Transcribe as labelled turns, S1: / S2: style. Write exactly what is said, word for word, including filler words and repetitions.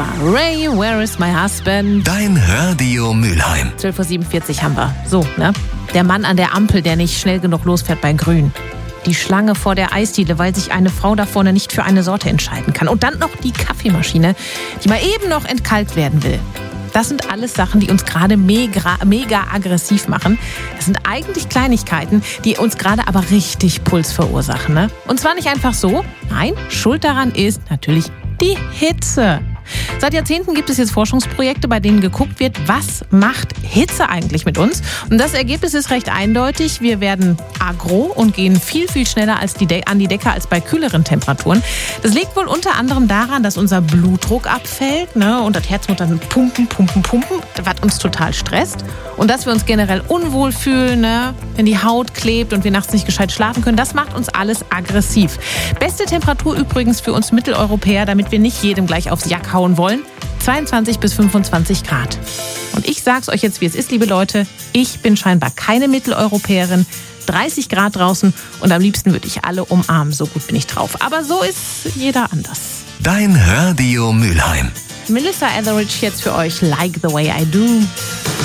S1: war Ray, Where is my husband?
S2: Dein Radio Mülheim.
S1: zwölf Uhr siebenundvierzig haben wir. So, ne? Der Mann an der Ampel, der nicht schnell genug losfährt bei Grün. Die Schlange vor der Eisdiele, weil sich eine Frau da vorne nicht für eine Sorte entscheiden kann. Und dann noch die Kaffeemaschine, die mal eben noch entkalkt werden will. Das sind alles Sachen, die uns gerade mega, mega aggressiv machen. Das sind eigentlich Kleinigkeiten, die uns gerade aber richtig Puls verursachen. Ne? Und zwar nicht einfach so. Nein, schuld daran ist natürlich die Hitze. Seit Jahrzehnten gibt es jetzt Forschungsprojekte, bei denen geguckt wird, was macht Hitze eigentlich mit uns? Und das Ergebnis ist recht eindeutig. Wir werden aggro und gehen viel, viel schneller als die De- an die Decke als bei kühleren Temperaturen. Das liegt wohl unter anderem daran, dass unser Blutdruck abfällt, ne? Und das Herz muss dann pumpen, pumpen, pumpen, was uns total stresst. Und dass wir uns generell unwohl fühlen, ne? Wenn die Haut klebt und wir nachts nicht gescheit schlafen können, das macht uns alles aggressiv. Beste Temperatur übrigens für uns Mitteleuropäer, damit wir nicht jedem gleich aufs Jack hauen wollen, zweiundzwanzig bis fünfundzwanzig Grad. Und ich sag's euch jetzt, wie es ist, liebe Leute, ich bin scheinbar keine Mitteleuropäerin, dreißig Grad draußen und am liebsten würde ich alle umarmen, so gut bin ich drauf. Aber so ist jeder anders.
S2: Dein Radio Mülheim.
S1: Melissa Etheridge jetzt für euch, Like the Way I Do.